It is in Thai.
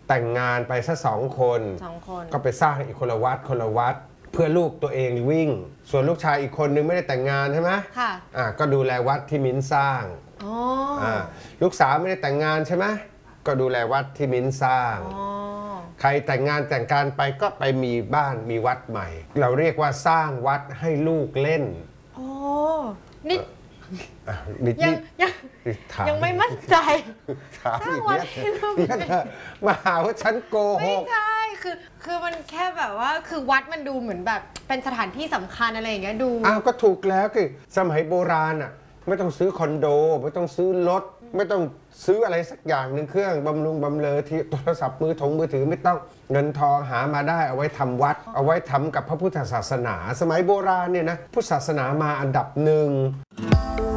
แต่งงานไปสัก2 คนก็ไปสร้างอีกคนละวัดเพื่อลูกตัวเองวิ่งส่วนลูกชายอีกคนนึงไม่ได้แต่งงานใช่ไหมค่ะก็ดูแลวัดที่มิ้นสร้างลูกสาวไม่ได้แต่งงานใช่ไหมก็ดูแลวัดที่มิ้นสร้างใครแต่งงานแต่งการไปก็ไปมีบ้านมีวัดใหม่เราเรียกว่าสร้างวัดให้ลูกเล่นนี่ยังไม่มั่นใจสร้างวัดให้ลูกเล่นมาหาว่าฉันโกหกไม่ใช่คือมันแค่แบบว่าคือวัดมันดูเหมือนแบบเป็นสถานที่สำคัญอะไรอย่างเงี้ยดูก็ถูกแล้วคือสมัยโบราณไม่ต้องซื้อคอนโดไม่ต้องซื้อรถไม่ต้องซื้ออะไรสักอย่างหนึ่งเครื่องบำรุงบำเรอที่โทรศัพท์มือถือไม่ต้องเงินทองหามาได้เอาไว้ทำวัดเอาไว้ทำกับพระพุทธศาสนาสมัยโบราณเนี่ยนะพุทธศาสนามาอันดับ 1